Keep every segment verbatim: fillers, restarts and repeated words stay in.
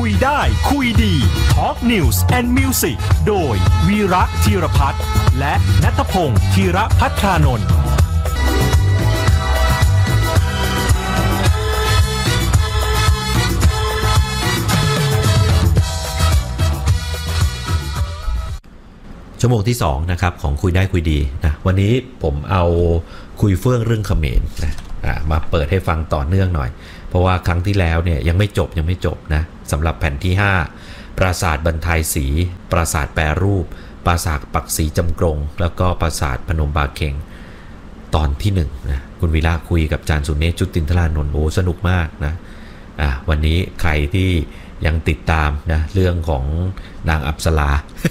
คุยได้คุยดี Talk News and Music โดยวีระธีรพัฒน์และณัฐพงษ์ธีรภัทรานนท์ชั่วโมงที่สองนะครับของคุยได้คุยดีนะวันนี้ผมเอาคุยเฟื่องเรื่องเขมรนะมาเปิดให้ฟังต่อเนื่องหน่อยเพราะว่าครั้งที่แล้วเนี่ยยังไม่จบยังไม่จบนะสำหรับแผ่นที่ห้าปราสาทบรรทายศรีปราสาทแปรรูปปราสาทปักศรีจำกรงแล้วก็ปราสาทพนมบาเค็งตอนที่หนึ่งนะคุณวีระคุยกับอาจารย์สุเนศ จุตินทรานนท์โอ้สนุกมากนะอ่ะวันนี้ใครที่ยังติดตามนะเรื่องของนางอัปสรา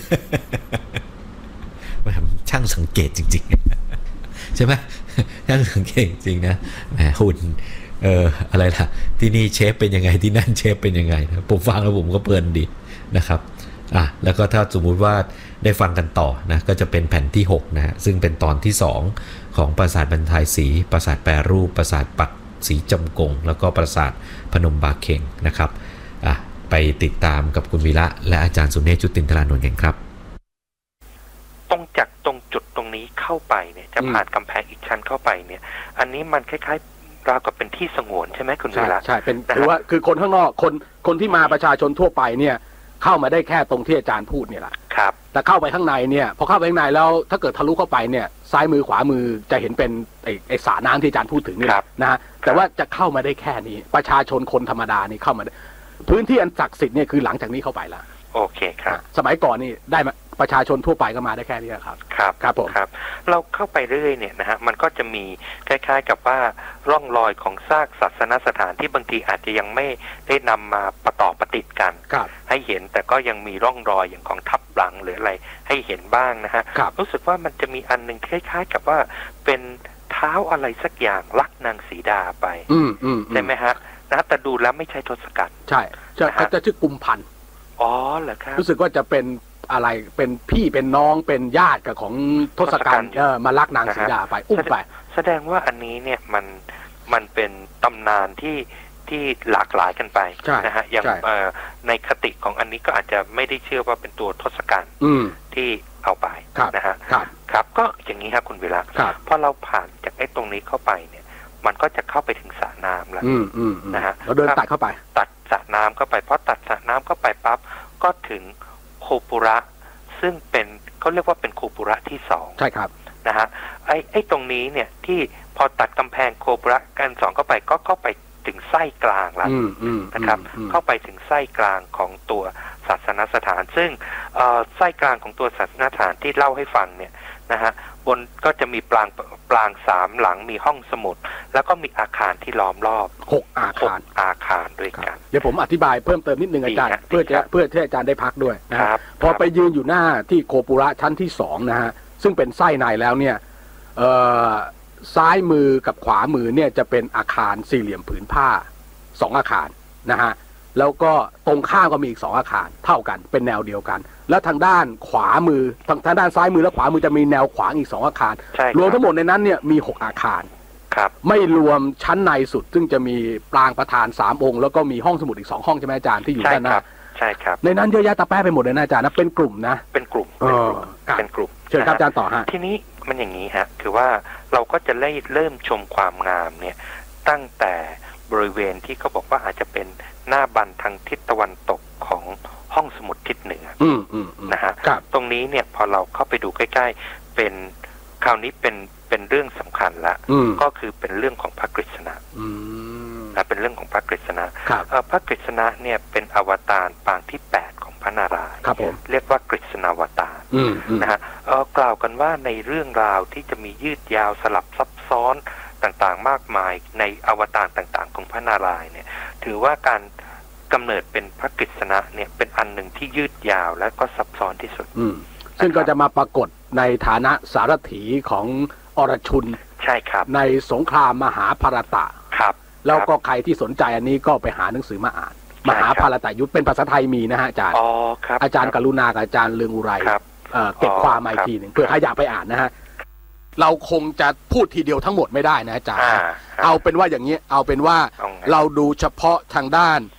ช่างสังเกตจริงๆใช่ไหมช่างสังเกตจริงนะแหมหุ่นเอ่ออะไรล่ะที่นี่เชฟเป็นยังไงที่นั่นเชฟเป็นยังไงนะผมฟังแล้วผมก็เพลินดีนะครับอ่ะแล้วก็ถ้าสมมุติว่าได้ฟังกันต่อนะก็จะเป็นแผ่นที่หกนะฮะซึ่งเป็นตอนที่สองของปราสาทบรรทายศรีปราสาทแปรรูปปราสาทปักศรีจำกงแล้วก็ปราสาทพนมบาเค็งนะครับอ่ะไปติดตามกับคุณวีระและอาจารย์สุเนศ จุตินทรานนท์กันครับตรงจากตรงจุดตรงนี้เข้าไปเนี่ยจะผ่านกำแพงอีกชั้นเข้าไปเนี่ยอันนี้มันคล้ายๆราวกับเป็นที่สงวนใช่ไหมคุณวีระใช่เป็นหรือว่าคือคนข้างนอกคนคนที่มาประชาชนทั่วไปเนี่ยเข้ามาได้แค่ตรงที่อาจารย์พูดเนี่ยแหละครับแต่เข้าไปข้างในเนี่ยพอเข้าไปข้างในแล้วถ้าเกิดทะลุเข้าไปเนี่ยซ้ายมือขวามือจะเห็นเป็นไอ้ไอ้สระน้ำที่อาจารย์พูดถึงนี่นะฮะแต่ว่าจะเข้ามาได้แค่นี้ประชาชนคนธรรมดานี่เข้ามาได้พื้นที่อันศักดิ์สิทธิ์เนี่ยคือหลังจากนี้เข้าไปแล้วโอเคครับสมัยก่อนนี่ได้มาประชาชนทั่วไปก็มาได้แค่นี้ครับครับครับผมครับเราเข้าไปเรื่อยเนี่ยนะฮะมันก็จะมีคล้ายๆกับว่าร่องรอยของซากศาสนสถานที่บางทีอาจจะยังไม่ได้นำมาประต่อประติดกันให้เห็นแต่ก็ยังมีร่องรอยอย่างของทับหลังหรืออะไรให้เห็นบ้างนะฮะรู้สึกว่ามันจะมีอันหนึ่งคล้ายๆกับว่าเป็นเท้าอะไรสักอย่างลักนางสีดาไปใช่ไหมฮะนะแต่ดูแล้วไม่ใช่ทศกัณฐ์ใช่จะจะชื่อกุมพันธ์อ๋อเหรอครับรู้สึกว่าจะเป็นอะไรเป็นพี่เป็นน้องเป็นญาติกับของทศกัณฐ์เออมาลักนางสีดาไปอุ้มไปแสดงว่าอันนี้เนี่ยมันมันเป็นตำนานที่ที่หลากหลายกันไปนะฮะอย่างในคติของอันนี้ก็อาจจะไม่ได้เชื่อว่าเป็นตัวทศกัณฐ์ที่เอาไปนะฮะครับก็อย่างนี้ครับคุณวีระพอเราผ่านจากไอ้ตรงนี้เข้าไปเนี่ยมันก็จะเข้าไปถึงสระน้ำแล้วนะฮะเราเดินตัดเข้าไปตัดสระน้ำเข้าไปเพราะตัดสระน้ำเข้าไปปั๊บก็ถึงโคปุระซึ่งเป็นเขาเรียกว่าเป็นโคปุระที่สองใช่ครับนะฮะไอ้ไอ้ตรงนี้เนี่ยที่พอตัดกำแพงโคปุระกันสองเข้าไปก็เข้าไปถึงไส้กลางแล้วนะครับเข้าไปถึงไส้กลางของตัวศาสนสถานซึ่งไส้กลางของตัวศาสนสถานที่เล่าให้ฟังเนี่ยนะฮะบนก็จะมีปรางปรางสามหลังมีห้องสมุดแล้วก็มีอาคารที่ล้อมรอบหกอาคารอาคารด้วยกันเดี๋ยวผมอธิบายเพิ่มเติมนิดนึงอาจารย์เพื่อจะเพื่อที่อาจารย์ได้พักด้วยนะครับพอไปยืนอยู่หน้าที่โคปุระชั้นที่สองนะฮะซึ่งเป็นไส้ในแล้วเนี่ยซ้ายมือกับขวามือเนี่ยจะเป็นอาคารสี่เหลี่ยมผืนผ้าสองอาคารนะฮะแล้วก็ตรงข้ามก็มีอีกสองอาคารเท่ากันเป็นแนวเดียวกันแล้วทางด้านขวามือทางทางด้านซ้ายมือและขวามือจะมีแนวขวางอีกสองอาคารรวมทั้งหมดในนั้นเนี่ยมีหกอาคารครับไม่รวมชั้นในสุดซึ่งจะมีปรางประธานสามองค์แล้วก็มีห้องสมุดอีกสองห้องใช่ไหมอาจารย์ที่อยู่ด้านหน้าใช่ครับในนั้นเยอะแยะตะแป๊ะไปหมดเลยนะอาจารย์นะเป็นกลุ่มนะเป็นกลุ่มเป็นกลุ่มเชิญครับอาจารย์ต่อฮะทีนี้มันอย่างนี้ฮะคือว่าเราก็จะได้เริ่มชมความงามเนี่ยตั้งแต่บริเวณที่เขาบอกว่าอาจจะเป็นหน้าบันทางทิศตะวันตกของห้องสมุดทิศเหนือนะฮะตรงนี้เนี่ยพอเราเข้าไปดูใกล้ๆเป็นคราวนี้เป็นเป็นเรื่องสำคัญละก็คือเป็นเรื่องของพระกฤษณะนะเป็นเรื่องของพระกฤษณะพระกฤษณะเนี่ยเป็นอวตารปางที่แปดของพระนารายณ์เรียกว่ากฤษณาวตารนะฮะกล่าวกันว่าในเรื่องราวที่จะมียืดยาวสลับซับซ้อนต่างๆมากมายในอวตารต่างๆของพระนารายณ์เนี่ยถือว่าการกำเนิดเป็นพระกฤษณะเนี่ยเป็นอันหนึ่งที่ยืดยาวและก็ซับซ้อนที่สุดซึ่งก็จะมาปรากฏในฐานะสารถีของอรชุนใช่ครับในสงครามมหาภารตะครับแล้วก็ใครที่สนใจอันนี้ก็ไปหาหนังสือมาอ่านมหาภารตะยุทธเป็นภาษาไทยมีนะฮะอาจารย์อ๋อครับอาจารย์กรุณากับอาจารย์เลืองอุไรเก็บความมาอีกทีหนึ่งเพื่อใครอยากไปอ่านนะฮะเราคงจะพูดทีเดียวทั้งหมดไม่ได้นะอาจารย์เอาเป็นว่าอย่างนี้เอาเป็นว่าเราดูเฉพาะทางด้าน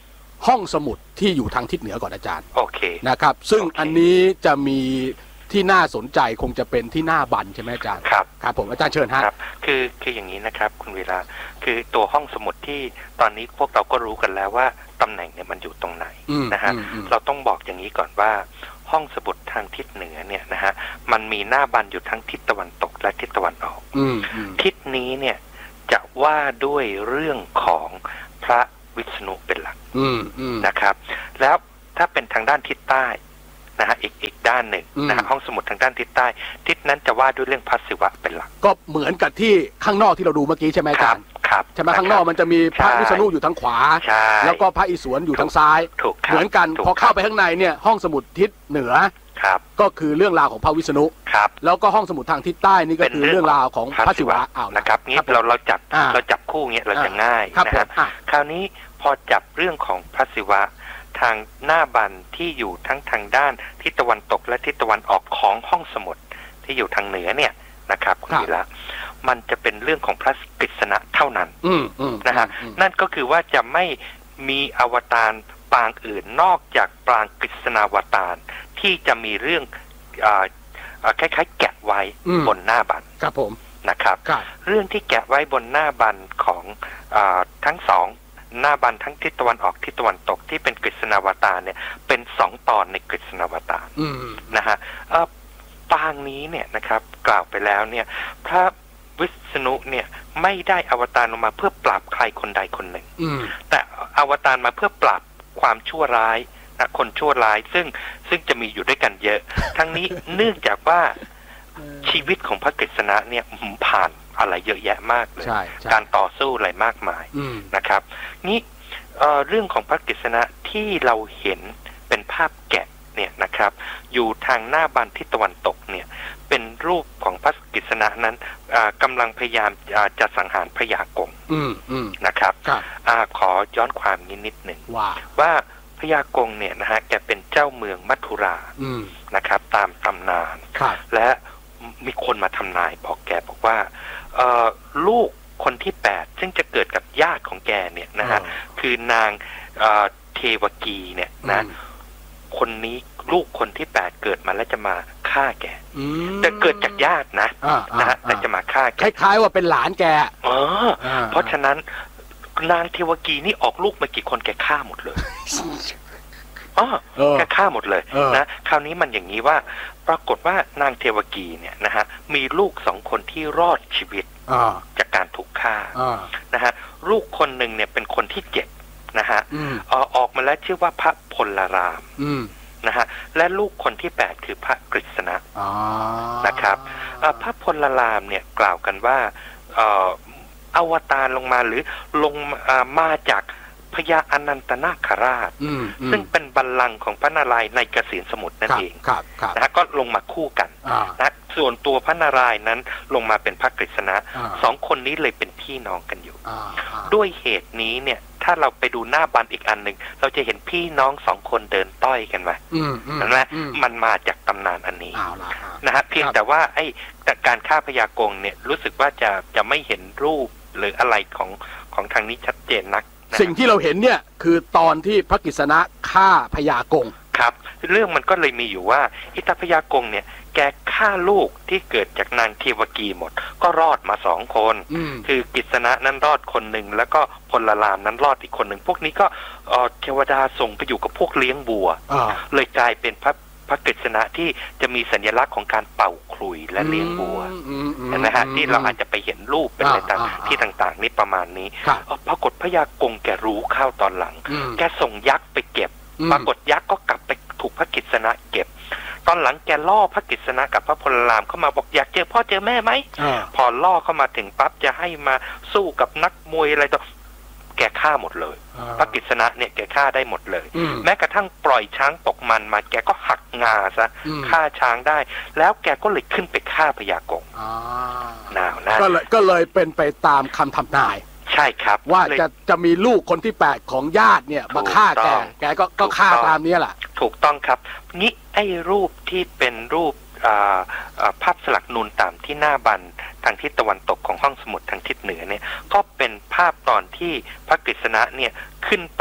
ห้องสมุดที่อยู่ทางทิศเหนือก่อนอาจารย์โอเคนะครับซึ่งอันนี้จะมีที่น่าสนใจคงจะเป็นที่หน้าบันใช่ไหมอาจารย์ครับครับผมอาจารย์เชิญฮะครับคือคืออย่างนี้นะครับคุณวีระคือตัวห้องสมุดที่ตอนนี้พวกเราก็รู้กันแล้วว่าตำแหน่งเนี่ยมันอยู่ตรงไหนนะฮะเราต้องบอกอย่างนี้ก่อนว่าห้องสมุดทางทิศเหนือเนี่ยนะฮะมันมีหน้าบันอยู่ทั้งทิศตะวันตกและทิศตะวันออกทิศนี้เนี่ยจะว่าด้วยเรื่องของพระวิษณุเป็นหลักนะครับแล้วถ้าเป็นทางด้านทิศใต้นะฮะอีกอีกด้านหนึ่งนะฮะห้องสมุดทางด้านทิศใต้ทิศนั้นจะว่าด้วยเรื่องพระศิวะเป็นหลักก็เหมือนกับที่ข้างนอกที่เราดูเมื่อกี้ใช่ไหมอาจารย์ครับใช่ไหมข้างนอกมันจะมีพระวิษณุอยู่ทางขวาแล้วก็พระอิศวรอยู่ทางซ้ายเหมือนกันพอเข้าไปข้างในเนี่ยห้องสมุดทิศเหนือก็คือเรื่องราวของพระวิษณุแล้วก็ห้องสมุดทางทิศใต้นี่ก็คือเรื่องราวของพระศิวะเอานะครับงี้เราเราจับเราจับคู่เงี้ยเราจะง่ายนะครับคราวนี้พอจับเรื่องของพระศิวะทางหน้าบันที่อยู่ทั้งทางด้านทิศตะวันตกและทิศตะวันออกของห้องสมุดที่อยู่ทางเหนือเนี่ยนะครับคุณวีระมันจะเป็นเรื่องของพระกฤษณะเท่านั้นนะฮะนั่นก็คือว่าจะไม่มีอวตารปางอื่นนอกจากปางกฤษณาวตารที่จะมีเรื่องคล้ายๆแกะไว้บนหน้าบันครับผมนะครับเรื่องที่แกะไว้บนหน้าบันของทั้งสองหน้าบันทั้งทิศตะวันออกทิศตะวันตกที่เป็นกฤษณาวตารเนี่ยเป็นสองตอนในกฤษณาวตารนะฮะปางนี้เนี่ยนะครับกล่าวไปแล้วเนี่ยพระวิษณุเนี่ยไม่ได้อวตารลงมาเพื่อปราบใครคนใดคนหนึ่งแต่อวตารมาเพื่อปราบความชั่วร้ายนะคนชั่วร้ายซึ่งซึ่งจะมีอยู่ด้วยกันเยอะทั้งนี้เนื่องจากว่าชีวิตของพระกฤษณะเนี่ยผ่านอะไรเยอะแยะมากเลยการต่อสู้อะไรมากมายนะครับนี่ เอ่อ เรื่องของพระกฤษณะที่เราเห็นเป็นภาพแกะเนี่ยนะครับอยู่ทางหน้าบันทิศตะวันตกเนี่ยเป็นรูปของพระกฤษณะนั้นกำลังพยายามจะสังหารพญากงนะครับขอย้อนความนิดนิดหนึ่งว่าว่าพญากงเนี่ยนะฮะแกเป็นเจ้าเมืองมัทุรานะครับตามตำนานและมีคนมาทำนายบอกแกบอกว่าลูกคนที่แปดซึ่งจะเกิดกับญาติของแกเนี่ยนะฮะคือนางเทวกีเนี่ยนะคนนี้ลูกคนที่แปดเกิดมาแล้วจะมาฆ่าแกแต่เกิดจากญาตินะนะฮะแต่จะมาฆ่าแกคล้ายๆว่าเป็นหลานแกอ๋อเพราะฉะนั้นนางเทวกีนี่ออกลูกมากี่คนแกฆ่าหมดเลยอ๋อแกฆ่าหมดเลยนะคราวนี้มันอย่างนี้ว่าปรากฏว่านางเทวกีเนี่ยนะฮะมีลูกสองคนที่รอดชีวิตจากการถูกฆ่านะฮะลูกคนหนึ่งเนี่ยเป็นคนที่เจ็ดนะฮะออกมาแล้วชื่อว่าพระพลรามนะฮะและลูกคนที่แปดคือพระกฤษณะนะครับพระพลรามเนี่ยกล่าวกันว่าอวตารลงมาหรือลงมาจากพญาอนันตนาคราชซึ่งเป็นบัลลังก์ของพระนารายณ์ในกสิณสมุทรนั่นเองนะฮะก็ลงมาคู่กันนะส่วนตัวพระนารายณ์นั้นลงมาเป็นพระกฤษณะสองคนนี้เลยเป็นพี่น้องกันอยู่ด้วยเหตุนี้เนี่ยถ้าเราไปดูหน้าบันอีกอันหนึ่งเราจะเห็นพี่น้องสองคนเดินต้อยกันไหมเห็นไหมมันมาจากตำนานอันนี้นะฮะเพียงแต่ว่าไอ้การฆ่าพญากงเนี่ยรู้สึกว่าจะจะไม่เห็นรูปหรืออะไรของของทางนี้ชัดเจนนักสิ่งที่เราเห็นเนี่ยคือตอนที่พระกฤษณะฆ่าพญากงครับเรื่องมันก็เลยมีอยู่ว่าอิตาพญากงเนี่ยแกฆ่าลูกที่เกิดจากนางเทวกีหมดก็รอดมาสองคนคือกฤษณะนั้นรอดคนหนึ่งแล้วก็พลรามนั้นรอดอีกคนหนึ่งพวกนี้ก็เทวดาส่งไปอยู่กับพวกเลี้ยงวัวเลยกลายเป็นพระพระกฤษณะที่จะมีสัญลักษณ์ของการเป่าขลุ่ยและเลี้ยงวัวนะฮะที่เราอาจจะไปเห็นรูปเป็นอะไรต่างที่ต่างๆนี่ประมาณนี้ปรากฏพญากงแกรู้เข้าตอนหลังแกส่งยักษ์ไปเก็บปรากฏยักษ์ก็กลับไปถูกพระกฤษณะเก็บตอนหลังแกล่อพระกฤษณะกับพระพลรามเข้ามาบอกอยากเจอพ่อเจอแม่ไหมพอล่อเข้ามาถึงปั๊บจะให้มาสู้กับนักมวยอะไรต่อแกฆ่าหมดเลยพระกฤษณะเนี่ยแกฆ่าได้หมดเลยแม้กระทั่งปล่อยช้างตกมันมาแกก็หักงาซะฆ่าช้างได้แล้วแกก็เลยขึ้นไปฆ่าพญากงนาวนะก็เลยก็เลยเป็นไปตามคำทำนายใช่ครับว่าจะจะมีลูกคนที่แปดของญาติเนี่ยมาฆ่าแกแกก็ก็ฆ่าตามนี้แหละถูกต้องครับงี้ไอ้รูปที่เป็นรูปภาพสลักนูนต่ำที่หน้าบันทางทิศตะวันตกของห้องสมุดทางทิศเหนือเนี่ยก็เป็นภาพตอนที่พระกฤษณะเนี่ยขึ้นไป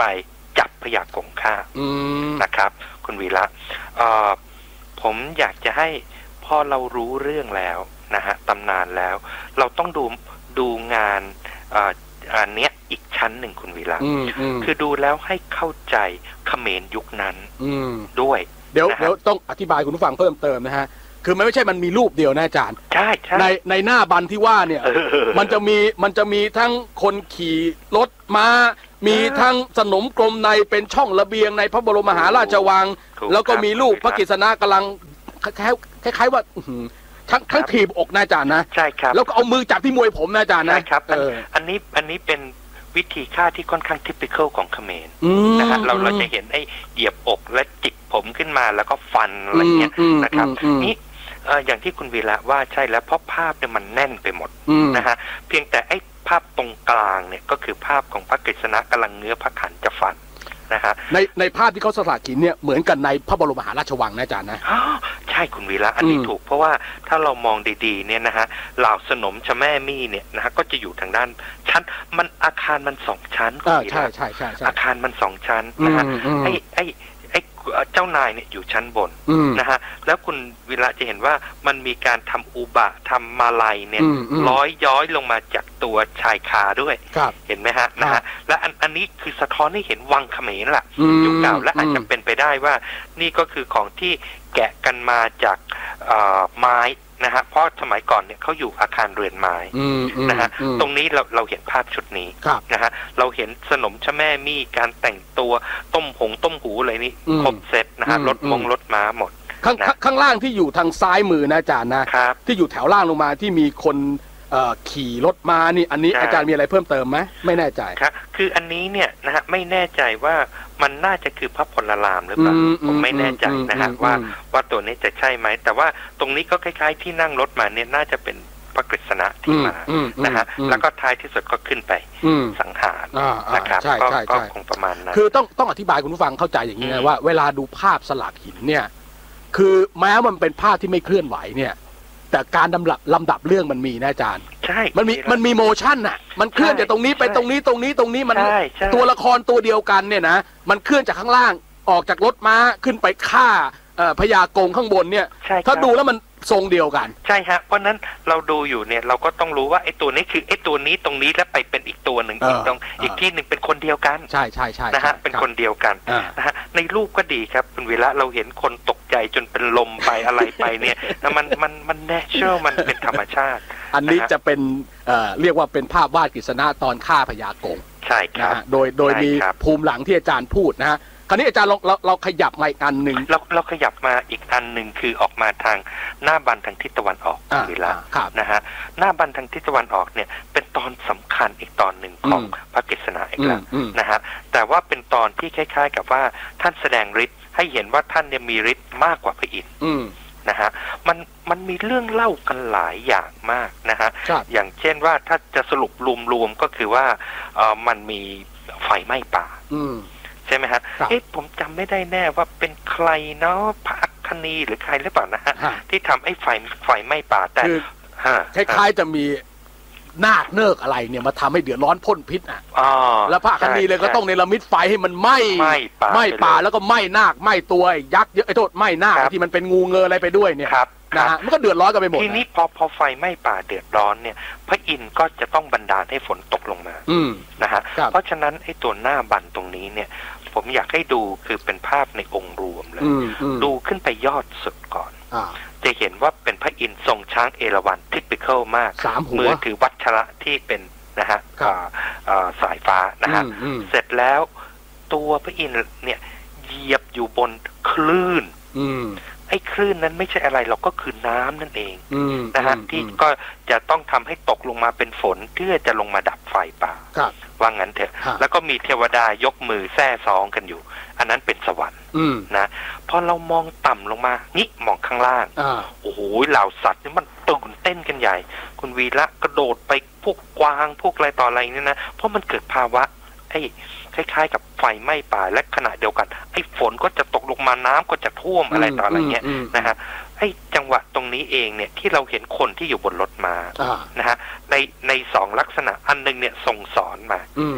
จับพญากงฆ่านะครับ คุณวีระผมอยากจะให้พอเรารู้เรื่องแล้วนะฮะตำนานแล้วเราต้องดูดูงานอันเนี้ยอีกชั้นหนึ่งคุณวีระคือดูแล้วให้เข้าใจเขมรยุคนั้นด้วยเดี๋ยวเดี๋ยวต้องอธิบายคุณผู้ฟังเพิ่มเติมนะฮะคือมันไม่ใช่มันมีรูปเดียวนะอาจารย์ใช่ใช่ในในหน้าบันที่ว่าเนี่ยมันจะมีมันจะมีทั้งคนขี่รถม้ามีทั้งสนมกลมในเป็นช่องระเบียงในพระบรมมหาราชวังแล้วก็มีรูปพระกฤษณะกำลังคล้ายๆว่าทั้งทั้งถีบอกนะอาจารย์นะใช่ครับแล้วก็เอามือจับที่มวยผมนะอาจารย์นะใช่ครับอันนี้อันนี้เป็นวิธีฆ่าที่ค่อนข้างทิปิคอลของเขมรนะฮะเราเราจะเห็นไอ้เหยียบอกและจิกผมขึ้นมาแล้วก็ฟันอะไรเงี้ยนะครับนี่อย่างที่คุณวีระว่าใช่แล้วเพราะภาพเนี่ยมันแน่นไปหมดนะฮะเพียงแต่ไอ้ภาพตรงกลางเนี่ยก็คือภาพของพระกฤษณะกำลังเงื้อพระขันจะฟันนะฮะในในภาพที่เขาสลักหินเนี่ยเหมือนกันในพระบรมมหาราชวังนะอาจารย์นะใช่คุณวีระอันนี้ถูกเพราะว่าถ้าเรามองดีๆเนี่ยนะฮะเหล่าสนมชะแม่มี่เนี่ยนะฮะก็จะอยู่ทางด้านชั้นมันอาคารมันสองชั้นคุณวีระใช่ใช่ใช่อาคารมันสองชั้นนะฮะไอ้ไอ้ไอ้เจ้านายเนี่ยอยู่ชั้นบนนะฮะแล้วคุณวีระจะเห็นว่ามันมีการทำอุบะทำมาลัยเนี่ยร้อยย้อยลงมาจากตัวชายคาด้วยเห็นไหมฮะนะฮะและอันอันนี้คือสะท้อนให้เห็นวังเขมรล่ะยุคเก่าและอาจจะเป็นไปได้ว่านี่ก็คือของที่แกะกันมาจากไม้นะฮะเพราะสมัยก่อนเนี่ยเขาอยู่อาคารเรือนไม้นะฮะตรงนี้เราเราเห็นภาพชุดนี้นะฮะเราเห็นสนมชะแม่มี่การแต่งตัวต้มหงต้มหูอะไรนี่ครบเซตนะฮะรถมงรถม้าหมดข้างข้างล่างที่อยู่ทางซ้ายมือนะอาจารย์นะที่อยู่แถวล่างลงมาที่มีคนขี่รถมานี่อันนี้อาจารย์มีอะไรเพิ่มเติมไหมไม่แน่ใจครับคืออันนี้เนี่ยนะฮะไม่แน่ใจว่ามันน่าจะคือพระพลรามหรือเปล่าผมไม่แน่ใจนะฮะว่าว่าตัวนี้จะใช่ไหมแต่ว่าตรงนี้ก็คล้ายๆที่นั่งรถมาเนี่ยน่าจะเป็นพระกฤษณะที่มานะฮะแล้วก็ท้ายที่สุดก็ขึ้นไปสังหารนะครับก็คงประมาณนั้นคือต้องต้องอธิบายคุณผู้ฟังเข้าใจอย่างนี้นะว่าเวลาดูภาพสลักหินเนี่ยคือแม้มันเป็นภาพที่ไม่เคลื่อนไหวเนี่ยแต่การลำดับลำดับเรื่องมันมีนะอาจารย์ใช่มันมีมันมีโมชั่นน่ะมันเคลื่อนจากตรงนี้ไปตรงนี้ตรงนี้ตรงนี้มันตัวละครตัวเดียวกันเนี่ยนะมันเคลื่อนจากข้างล่างออกจากรถม้าขึ้นไปฆ่าพญากงข้างบนเนี่ยถ้าดูแล้วมันทรงเดียวกันใช่ฮะเพราะนั้นเราดูอยู่เนี่ยเราก็ต้องรู้ว่าไอ้ตัวนี้คือไอ้ตัวนี้ตรงนี้แล้วไปเป็นอีกตัวหนึ่งอีกตรงอีกที่หนึ่งเป็นคนเดียวกันใช่ใช่ใช่นะฮะเป็นคนเดียวกันนะฮะในรูปก็ดีครับคุณวีระเราเห็นคนตกใจจนเป็นลมไปอะไรไปเนี่ยมันมันมันแนเชอรัลมันเป็นธรรมชาติอันนี้จะเป็นเรียกว่าเป็นภาพวาดกฤษณะตอนฆ่าพญากงใช่ครับโดยโดยมีภูมิหลังที่อาจารย์พูดนะฮะคราวนี้อาจารย์เราเราเราขยับมาอีกอันหนึ่งเราเราขยับมาอีกอันหนึ่งคือออกมาทางหน้าบันทางทิศตะวันออกวีระนะฮะหน้าบันทางทิศตะวันออกเนี่ยเป็นตอนสำคัญอีกตอนหนึ่งของพระกฤษณะอีกแล้วนะฮะแต่ว่าเป็นตอนที่คล้ายๆกับว่าท่านแสดงฤทธิ์ให้เห็นว่าท่านเนี่ยมีฤทธิ์มากกว่าพระอินทร์นะฮะมันมันมีเรื่องเล่ากันหลายอย่างมากนะฮะอย่างเช่นว่าถ้าจะสรุปรวมๆก็คือว่าเออมันมีไฟไหม้ป่าใช่ไหมฮะเอ๊ะผมจำไม่ได้แน่ว่าเป็นใครเนาะพระอัคคณีหรือใครหรือเปล่านะฮะที่ทำไอ้ไฟไฟไหม้ป่าแต่คล้ายๆจะมีนาคเนิกอะไรเนี่ยมาทำให้เดือดร้อนพ่นพิษอ่ะแล้วพระอัคคณีเลยก็ต้องเนรมิตไฟให้มันไหม้ไหม้ป่าแล้วก็ไหม้นาคไหม้ตัวยักษ์เยอะไอ้โทษไหม้นาคที่มันเป็นงูเงยอะไรไปด้วยเนี่ยนะฮะมันก็เดือดร้อนกันไปหมดทีนี้พอพอไฟไหม้ป่าเดือดร้อนเนี่ยพระอินทร์ก็จะต้องบันดาลให้ฝนตกลงมานะฮะเพราะฉะนั้นไอ้ตัวหน้าบันตรงนี้เนี่ยผมอยากให้ดูคือเป็นภาพในองค์รวมเลยดูขึ้นไปยอดสุดก่อนจะเห็นว่าเป็นพระอินทร์ทรงช้างเอราวัณทิปิคอลมากมือถือวัชระที่เป็นนะฮะสายฟ้านะฮะเสร็จแล้วตัวพระอินทร์เนี่ยเหยียบอยู่บนคลื่นไอ้คลื่นนั้นไม่ใช่อะไรเราก็คือน้ำนั่นเองนะฮะที่ก็จะต้องทำให้ตกลงมาเป็นฝนเพื่อจะลงมาดับไฟป่าว่างั้นเถอะแล้วก็มีเทวดายกมือแซ่ซองกันอยู่อันนั้นเป็นสวรรค์นะพอเรามองต่ำลงมานี่มองข้างล่างโอ้โหเหล่าสัตว์นี่มันตื่นเต้นกันใหญ่คุณวีระกระโดดไปพวกกวางพวกอะไรต่ออะไรนี่นะเพราะมันเกิดภาวะไอ้คล้ายๆกับไฟไหม้ป่าและขณะเดียวกันไอ้ฝนก็จะตกลงมาน้ำก็จะท่วมอะไรต่ออะไรเงี้ยนะฮะไอ้จังหวะตรงนี้เองเนี่ยที่เราเห็นคนที่อยู่บนรถม้านะฮะในในสองลักษณะอันนึงเนี่ยส่งสอนมา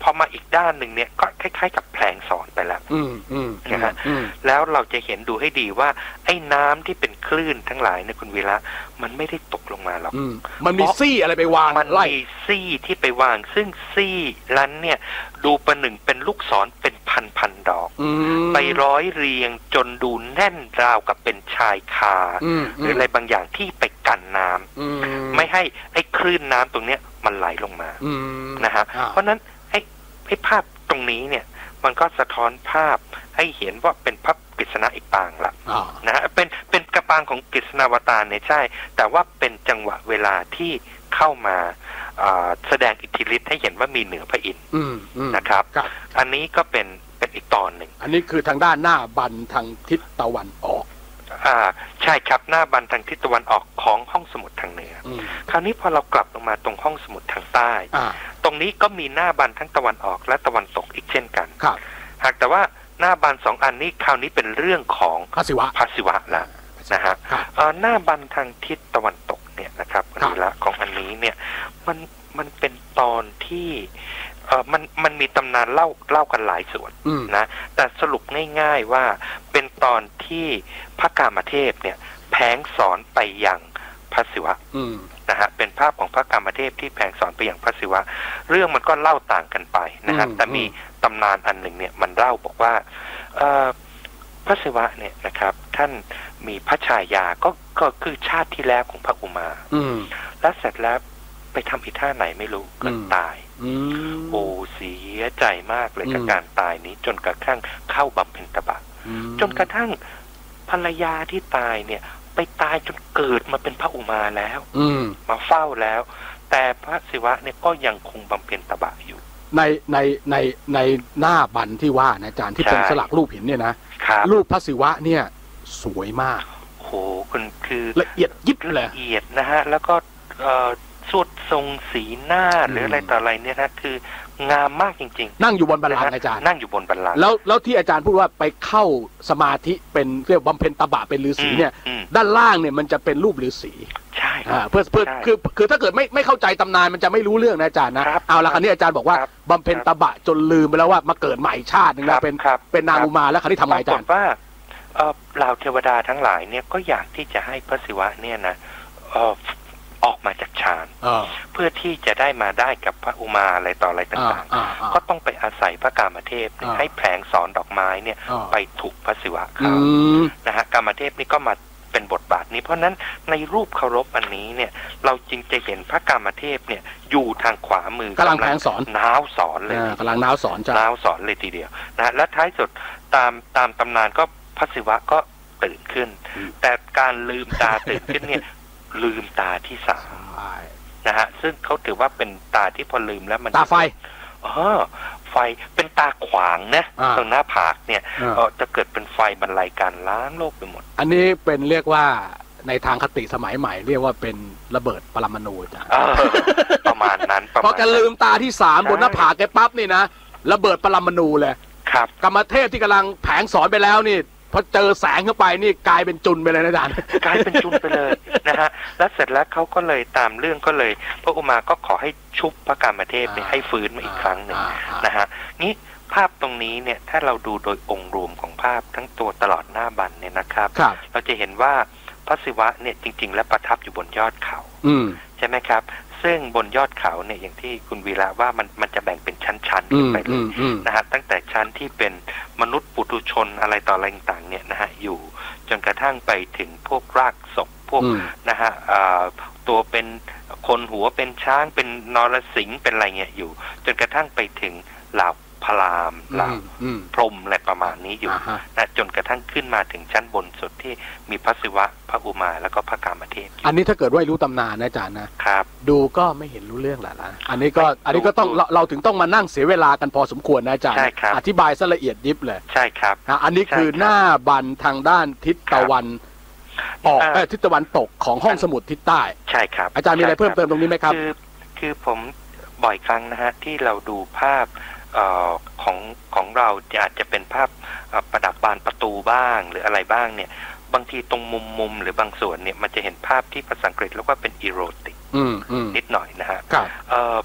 พอมาอีกด้านหนึ่งเนี่ยก็คล้ายๆกับแผลงสอนไปแล้วนะฮะแล้วเราจะเห็นดูให้ดีว่าไอ้น้ำที่เป็นคลื่นทั้งหลายเนี่ยคุณวีระมันไม่ได้ตกลงมาหรอกมันมีซี่อะไรไปวางมันมีซี่ที่ไปวางซึ่งซี่นั้นเนี่ยดูประหนึ่งเป็นลูกศรเป็นพันพันดอกไปร้อยเรียงจนดูแน่นราวกับเป็นชายคาหรืออะไรบางอย่างที่ไปกันน้ำไม่ให้ไอ้คลื่นน้ำตรงเนี้ยมันไหลลงมานะฮะเพราะนั้นไอ้ไอ้ภาพตรงนี้เนี่ยมันก็สะท้อนภาพให้เห็นว่าเป็นพระกฤษณะอีกปางละนะฮะเป็นเป็นกระปางของกฤษณาวตารเนี่ยใช่แต่ว่าเป็นจังหวะเวลาที่เข้ามาแสดงอิทธิฤทธิ์ให้เห็นว่ามีเหนือพระอินทร์นะครับอันนี้ก็เป็นเป็นอีกตอนหนึ่งอันนี้คือทางด้านหน้าบันทางทิศตะวันออกอ่าใช่ครับหน้าบันทางทิศตะวันออกของห้องสมุดทางเหนือคราวนี้พอเรากลับลงมาตรงห้องสมุดทางใต้ตรงนี้ก็มีหน้าบันทั้งตะวันออกและตะวันตกอีกเช่นกันหากแต่ว่าหน้าบันสองอันนี้คราวนี้เป็นเรื่องของพระศิวะพระศิวะละนะฮะหน้าบันทางทิศตะวันตกเนี่ยนะครับนี่ละของอันนี้เนี่ยมันมันเป็นตอนที่เออมันมันมีตำนานเล่าเล่ากันหลายส่วนนะแต่สรุปง่ายๆว่าเป็นตอนที่พระกามเทพเนี่ยแผลงสอนไปยังพระศิวะนะฮะเป็นภาพของพระกามเทพที่แผลงสอนไปยังพระศิวะเรื่องมันก็เล่าต่างกันไปนะฮะแต่มีตำนานอันหนึ่งเนี่ยมันเล่าบอกว่าพระศิวะเนี่ยนะครับท่านมีพระชายาก็ก็คือชาติที่แล้วของพระอุมาและเสร็จแล้วไปทำอีท่าไหนไม่รู้ก็ตายโอ้เสียใจมากเลยกับการตายนี้จนกระทั่งเข้าบำเพ็ญตบะจนกระทั่งภรรยาที่ตายเนี่ยไปตายจนเกิดมาเป็นพระอุมาแล้วมาเฝ้าแล้วแต่พระศิวะเนี่ยก็ยังคงบำเพ็ญตบะอยู่ในในในในหน้าบันที่ว่านะอาจารย์ที่เป็นสลักรูปหินเนี่ยนะรูปพระศิวะเนี่ยสวยมากโหคุณคือละเอียดยิบเลยละเอียดนะฮะแล้วก็สวดทรงสีหน้าหรืออะไรต่ออะไรเนี่ยนะคืองามมากจริงๆนั่งอยู่บนบัลลังก์อาจารย์นั่งอยู่บนบัลลังก์แล้วแล้วที่อาจารย์พูดว่าไปเข้าสมาธิเป็นเรียกบำเพ็ญตบะเป็นฤาษีเนี่ยด้านล่างเนี่ยมันจะเป็นรูปฤาษีใช่เพื่อเพื่อคือคือถ้าเกิดไม่ไม่เข้าใจตำนานมันจะไม่รู้เรื่องนะอาจารย์นะเอาละคราวนี้อาจารย์บอกว่าบำเพ็ญตบะจนลืมไปแล้วว่ามาเกิดใหม่ชาตินึงแล้วเป็นเป็นนางอุมาแล้วคราวนี้ทำไงอาจารย์ว่าเหล่าเทวดาทั้งหลายเนี่ยก็อยากที่จะให้พระศิวะเนี่ยนะออกมาจากฌานเพื่อที่จะได้มาได้กับพระอุมาอะไรต่ออะไรต่างๆก็ต้องไปอาศัยพระกามเทพให้แผลงสอนดอกไม้เนี่ยไปถูกพระศิวะเขานะฮะกามเทพนี่ก็มาเป็นบทบาทนี้เพราะนั้นในรูปเคารพอันนี้เนี่ยเราจึงจะเห็นพระกามเทพเนี่ยอยู่ทางขวามือกำลังแผลงสอนน้าวสอนเลยกำลังน้าวสอนน้าวสอนเลยทีเดียวนะและท้ายสุดตามตามตำนานก็พระศิวะก็ตื่นขึ้นแต่การลืมตาตื่นขึ้นเนี่ยลืมตาที่สามนะฮะซึ่งเขาถือว่าเป็นตาที่พอลืมแล้วมันตาไฟอ๋อไฟเป็นตาขวางนะตรงหน้าผากเนี่ยเออจะเกิดเป็นไฟบรรลัยการล้างโลกไปหมดอันนี้เป็นเรียกว่าในทางคติสมัยใหม่เรียกว่าเป็นระเบิดปรมาณูจ้ะประมาณนั้นพอแกลืมตาที่สามบนหน้าผากแกปั๊บนี่นะระเบิดปรมาณูเลยครับกรรมเทพที่กำลังแผงสอนไปแล้วนี่พอเจอแสงเข้าไปนี่กลายเป็นจุนไปเลยนะอาจารย์กลายเป็นจุนไปเลยนะฮะแล้วเสร็จแล้วเขาก็เลยตามเรื่องก็เลยพระอุมาก็ขอให้ชุบพระกามเทพเนี่ยให้ฟื้นมาอีกครั้งหนึ่งนะฮะนี่ภาพตรงนี้เนี่ยถ้าเราดูโดยองค์รวมของภาพทั้งตัวตลอดหน้าบันเนี่ยนะครับเราจะเห็นว่าพระศิวะเนี่ยจริงๆแล้วประทับอยู่บนยอดเขาใช่ไหมครับซึ่งบนยอดเขาเนี่ยอย่างที่คุณวีระว่ามันมันจะแบ่งเป็นชั้นๆขึ้นไปเลยนะฮะตั้งแต่ชั้นที่เป็นมนุษย์ปุถุชนอะไรต่ออะไรต่างๆเนี่ยนะฮะอยู่จนกระทั่งไปถึงพวกรากศพพวกนะฮะตัวเป็นคนหัวเป็นช้างเป็นนรสิงห์เป็นอะไรเงี้ยอยู่จนกระทั่งไปถึงเหล่าพราหมณ์เหล่าพรหมอะไรประมาณนี้อยู่นะจนกระทั่งขึ้นมาถึงชั้นบนสุดที่มีพระศิวะพระอุมาแล้วก็พระกามเทพอันนี้ถ้าเกิดว่ารู้ตำนานนะอาจารย์นะครับดูก็ไม่เห็นรู้เรื่องแหละนะอันนี้ก็อันนี้ก็ต้องเราเราถึงต้องมานั่งเสียเวลากันพอสมควรนะอาจารย์อธิบายซะละเอียดยิบเลยใช่ครับอันนี้คือหน้าบันทางด้านทิศตะวันออกเออทิศตะวันตกของห้องสมุดทิศใต้ใช่ครับอาจารย์มีอะไรเพิ่มเติมตรงนี้ไหมครับคือคือผมบ่อยครั้งนะฮะที่เราดูภาพของของเราอาจจะเป็นภาพประดับบานประตูบ้างหรืออะไรบ้างเนี่ยบางทีตรงมุมมุมหรือบางส่วนเนี่ยมันจะเห็นภาพที่ภาษาอังกฤษเรียกว่าเป็นอีโรติกนิดหน่อยนะฮะ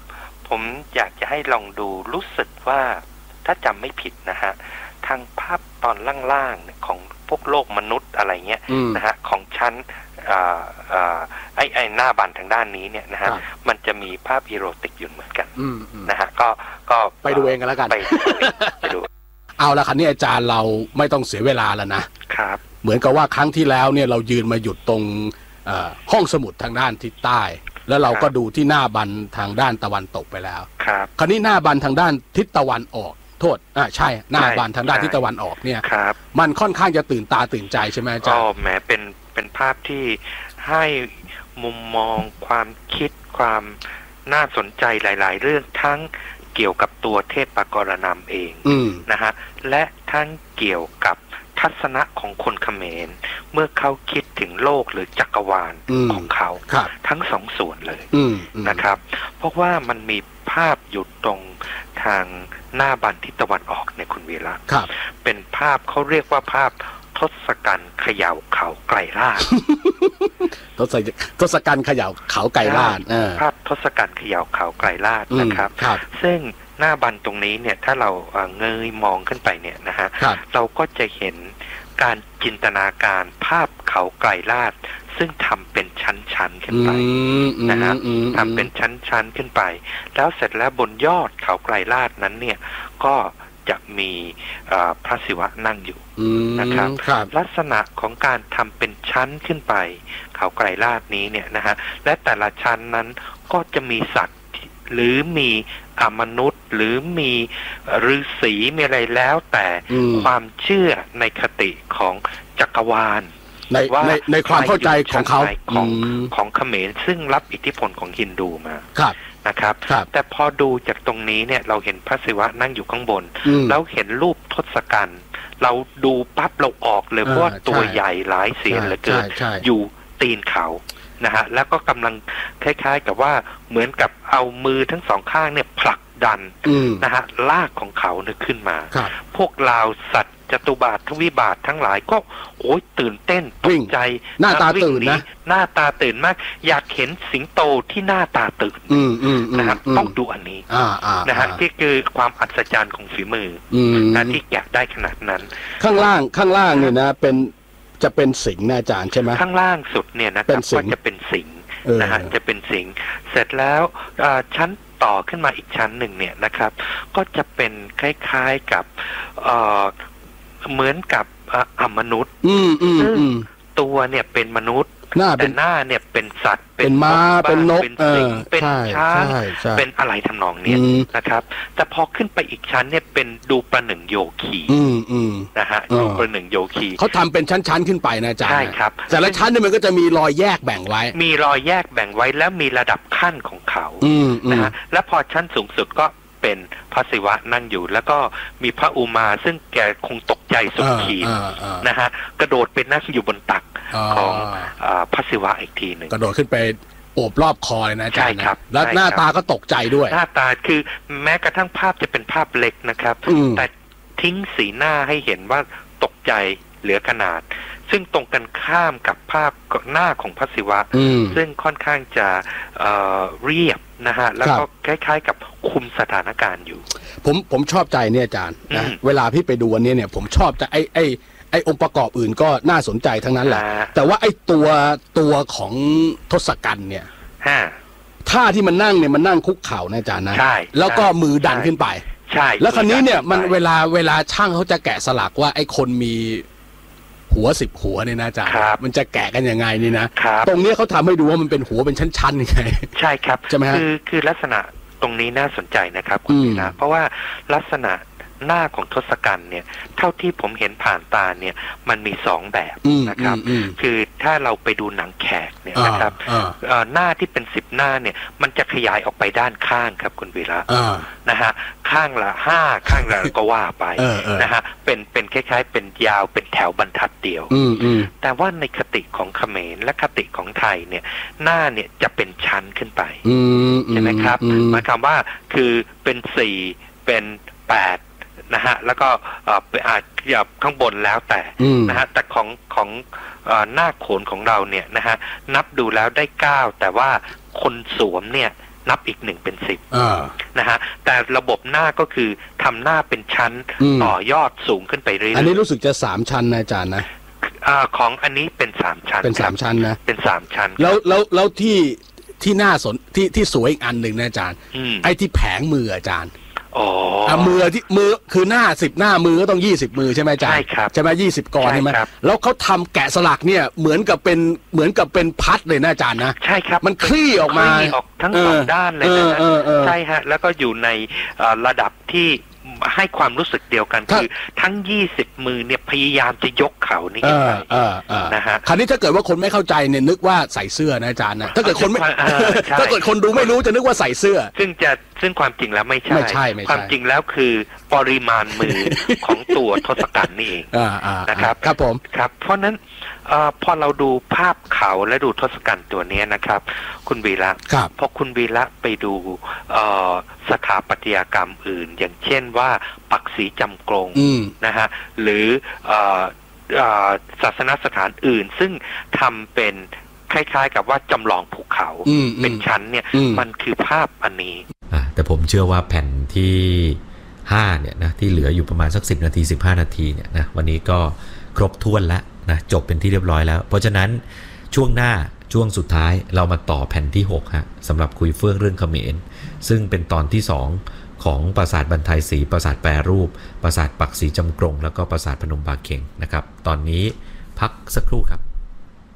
ผมอยากจะให้ลองดูรู้สึกว่าถ้าจำไม่ผิดนะฮะทางภาพตอนล่างๆของพวกโลกมนุษย์อะไรเงี้ยนะฮะของชั้นไอ้ไอ้หน้าบันทางด้านนี้เนี่ยนะฮะมันจะมีภาพอีโรติกอยู่เหมือนกันนะฮะก็ก็ไปดูเองกันแล้วกันไปไปดูเอาละครับนี่อาจารย์เราไม่ต้องเสียเวลาแล้วนะครับเหมือนกับว่าครั้งที่แล้วเนี่ยเรายืนมาหยุดตรงห้องสมุดทางด้านทิศใต้แล้วเราก็ดูที่หน้าบันทางด้านตะวันตกไปแล้วครับคราวนี้หน้าบันทางด้านทิศตะวันออกโทษอ่าใช่หน้าบันทางด้านทิศตะวันออกเนี่ยมันค่อนข้างจะตื่นตาตื่นใจใช่ไหมอาจารย์ก็แหมเป็นเป็นภาพที่ให้มุมมองความคิดความน่าสนใจหลายๆเรื่องทั้งเกี่ยวกับตัวเทพกรณามเองนะฮะและทั้งเกี่ยวกับทัศนะของคนเขมรเมื่อเขาคิดถึงโลกหรือจักรวาลของเขาทั้งสองส่วนเลยนะครับเพราะว่ามันมีภาพอยู่ตรงทางหน้าบันทิศตะวันออกเนี่ยคุณวีระเป็นภาพเขาเรียกว่าภาพทศกัณฐ์เขย่าเขาไกรลาดทศทศกัณฐ์เขย่าเขาไกรลาดภาพทศกัณฐ์เขย่าเขาไกรลาดนะครับซึ่งหน้าบันตรงนี้เนี่ยถ้าเราเงยมองขึ้นไปเนี่ยนะฮะเราก็จะเห็นการจินตนาการภาพเขาไกรลาดซึ่งทำเป็นชั้นๆขึ้นไปนะฮะทำเป็นชั้นๆขึ้นไปแล้วเสร็จแล้วบนยอดเขาไกรลาดนั้นเนี่ยก็จะมีพระศิวะนั่งอยู่นะครับลักษณะของการทำเป็นชั้นขึ้นไปเขาไกรลาดนี้เนี่ยนะฮะและแต่ละชั้นนั้นก็จะมีสัตว์หรือมีอมนุษย์หรือมีฤาษีมีอะไรแล้วแต่ความเชื่อในคติของจักรวาลในในในความเข้าใจของเขาของของเขมรซึ่งรับอิทธิพลของฮินดูมานะครับแต่พอดูจากตรงนี้เนี่ยเราเห็นพระศิวะนั่งอยู่ข้างบนแล้วเห็นรูปทศกัณฐ์เราดูปั๊บเราออกเลยเพราะว่าตัวใหญ่หลายเสียนเหลือเกินอยู่ตีนเขานะฮะแล้วก็กำลังคล้ายๆกับว่าเหมือนกับเอามือทั้งสองข้างเนี่ยผลักดันนะฮะลากของเขาเนี่ยขึ้นมาพวกลาวสัตว์จตุบาททวิบาททั้งหลายก็โอ้ยตื่นเต้นตกใจหน้าตาตื่นนะหน้าตาตื่นมากอยากเห็นสิงโตที่หน้าตาตื่นนะครับต้องดูอันนี้นะฮะที่คือความอัศจรรย์ของฝีมือนะที่แกะได้ขนาดนั้นข้างล่างข้างล่างเนี่ยนะเป็นจะเป็นสิงห์นะอาจารย์ใช่ไหมข้างล่างสุดเนี่ยนะครับก็จะเป็นสิงห์นะฮะจะเป็นสิงห์เสร็จแล้วชั้นต่อขึ้นมาอีกชั้นหนึ่งเนี่ยนะครับก็จะเป็นคล้ายๆกับเหมือนกับอมนุษย์ซึ่งตัวเนี่ยเป็นมนุษย์แต่หน้าเนี่ยเป็นสัตว์เป็นม้าเป็นนกเป็นสิงเป็นช้างเป็นอะไรทำนองนี้นะครับแต่พอขึ้นไปอีกชั้นเนี่ยเป็นดูประหนึ่งโยคีนะฮะดูประหนึ่งโยคีเขาทำเป็นชั้นๆขึ้นไปนะอาจารย์ใช่ครับแต่ละชั้นเนี่ยมันก็จะมีรอยแยกแบ่งไว้มีรอยแยกแบ่งไว้แล้วมีระดับขั้นของเขานะฮะและพอชั้นสูงสุดก็เป็นพระศิวะนั่งอยู่แล้วก็มีพระอุมาซึ่งแกคงตกใจสุดขีดนะฮะกระโดดเป็นนั่งอยู่บนตักของพระศิวะอีกทีหนึ่งกระโดดขึ้นไปโอบรอบคอเลยนะอาจารย์นะแล้วหน้าตาก็ตกใจด้วยหน้าตาคือแม้กระทั่งภาพจะเป็นภาพเล็กนะครับแต่ทิ้งสีหน้าให้เห็นว่าตกใจเหลือขนาดซึ่งตรงกันข้ามกับภาพหน้าของพระศิวะซึ่งค่อนข้างจะเอ่อเรียบนะฮะแล้วก็คล้ายๆกับคุมสถานการณ์อยู่ผมผมชอบใจเนี่ยอาจารย์นะเวลาพี่ไปดูอันนี้เนี่ยผมชอบจะไอ้ไอ้ไอ้องค์ประกอบอื่นก็น่าสนใจทั้งนั้นแหละแต่ว่าไอ้ตัวตัวของทศกัณฐ์เนี่ยท่าที่มันนั่งเนี่ยมันนั่งคุกเข่านะอาจารย์นะแล้วก็มือดันขึ้นไปใช่แล้วคราวนี้เนี่ยมันเวลาเวลาช่างเขาจะแกะสลักว่าไอ้คนมีหัวสิบหัวเนี่ยนะอาจารย์มันจะแกะกันยังไงนี่นะตรงนี้เขาทำให้ดูว่ามันเป็นหัวเป็นชั้นๆยังไงใช่ครับใช่ไหมคือคือลักษณะตรงนี้น่าสนใจนะครับคุณธีระเพราะว่าลักษณะหน้าของทศกัณฐ์เนี่ยเท่าที่ผมเห็นผ่านตาเนี่ยมันมีสองแบบนะครับคือถ้าเราไปดูหนังแขกเนี่ยนะครับหน้าที่เป็นสิบหน้าเนี่ยมันจะขยายออกไปด้านข้างครับคุณวีระนะฮะข้างละห้าข้างละก็ว่าไปนะฮะเป็นเป็นคล้ายๆเป็นยาวเป็นแถวบรรทัดเดียวแต่ว่าในคติของเขมรและคติของไทยเนี่ยหน้าเนี่ยจะเป็นชั้นขึ้นไปใช่ไหมครับหมายความว่าคือเป็นสี่เป็นแปดนะฮะแล้วก็อาจจะข้างบนแล้วแต่นะฮะแต่ของของหน้าโขนของเราเนี่ยนะฮะนับดูแล้วได้เก้าแต่ว่าคนสวมเนี่ยนับอีกหนึ่งเป็นสิบอ่านะฮะแต่ระบบหน้าก็คือทำหน้าเป็นชั้นต่อยอดสูงขึ้นไปเรื่อยๆอันนี้รู้สึกจะสามชั้นนะอาจารย์นะอ่าของอันนี้เป็นสามชั้นเป็นสามชั้นนะเป็นสามชั้นแล้วแล้วแล้วที่ที่น่าสนที่ที่สวยอีกอันหนึ่งนะอาจารย์ไอ้ที่แผงมืออาจารย์อ๋อมือที่มือคือหน้าสิบหน้ามือก็ต้องยี่สิบมือใช่ไหมอาจารย์ใช่ครับใช่ไหมยี่สิบกรใช่ไหมแล้วเขาทำแกะสลักเนี่ยเหมือนกับเป็นเหมือนกับเป็นพัดเลยนะอาจารย์นะใช่ครับมันคลี่ออกมาคลี่ออกทั้งสองด้านเลยนะใช่ฮะแล้วก็อยู่ในระดับที่ให้ความรู้สึกเดียวกันคือทั้งยี่สิบมือเนี่ยพยายามจะยกเขานี่ขึ้นไปนะฮะคราวนี้ถ้าเกิดว่าคนไม่เข้าใจเนี่ยนึกว่าใส่เสื้อนะอาจารย์นะถ้าเกิดคนไม่ถ้าเกิดคนดูไม่รู้จะนึกว่าใส่เสื้อซึ่งจะซึ่งความจริงแล้วไม่ใช่ความจริงแล้วคือปริมาณมือของตัวทศกัณฐ์นี่เองนะครับครับผมครับเพราะนั้นพอเราดูภาพเขาและดูทศกัณฐ์ตัวนี้นะครับคุณวีระพอคุณวีระไปดูสถาปัตยกรรมอื่นอย่างเช่นว่าปักสีจำกรงนะฮะหรือศาสนสถานอื่นซึ่งทำเป็นคล้ายๆกับว่าจำลองภูเขาเป็นชั้นเนี่ยมันคือภาพอันนี้แต่ผมเชื่อว่าแผ่นที่ห้าเนี่ยนะที่เหลืออยู่ประมาณสักสิบนาทีสิบห้านาทีเนี่ยนะวันนี้ก็ครบถ้วนแล้วนะจบเป็นที่เรียบร้อยแล้วเพราะฉะนั้นช่วงหน้าช่วงสุดท้ายเรามาต่อแผ่นที่หกฮะสำหรับคุยเฟื่องเรื่องเขมรซึ่งเป็นตอนที่สองของปราสาทบรรทายศรีปราสาทแปรรูปปราสาทปักศรีจำกรงแล้วก็ปราสาทพนมบาเข็งนะครับตอนนี้พักสักครู่ครับ